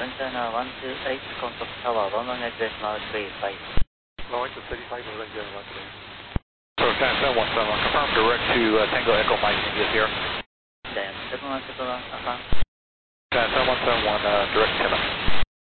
Orange China 128, contact tower, London decimal 35. London 35, Orange China 128. So San 717, confirm direct to Tango Echo Mike is here. Then 717, affirm. San 717, direct 10.